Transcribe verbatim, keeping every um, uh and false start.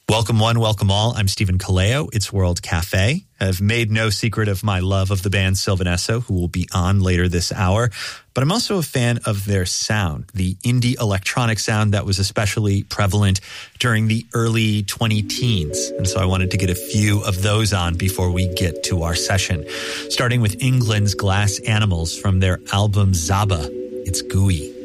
Welcome one, welcome all. I'm Stephen Kaleo. It's World Cafe. I've made no secret of my love of the band Sylvanesso, who will be on later this hour. But I'm also a fan of their sound, the indie electronic sound that was especially prevalent during the early twenty teens. And so I wanted to get a few of those on before we get to our session. Starting with England's Glass Animals from their album Zaba. It's gooey.